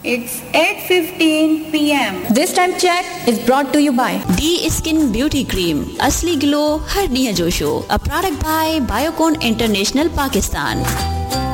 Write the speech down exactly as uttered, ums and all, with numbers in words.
It's eight fifteen p m This time check is brought to you by D Skin Beauty Cream. Asli glow, हर दिया जोशो. A product by Biocon International, Pakistan.